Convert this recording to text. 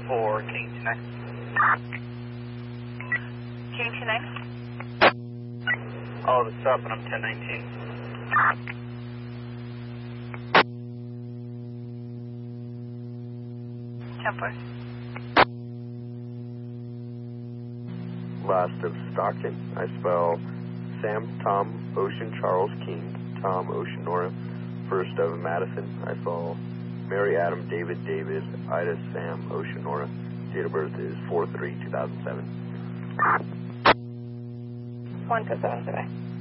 for King 29. King 29? All of it's up and I'm 1019. 10-4. Last of Stockton, I spell Sam, Tom, Ocean, Charles, King, Tom, Ocean, Nora. First of Madison, I spell Mary, Adam, David, David, Ida, Sam, Ocean, Nora. Date of birth is 4/3/2007. 1 to 7 today.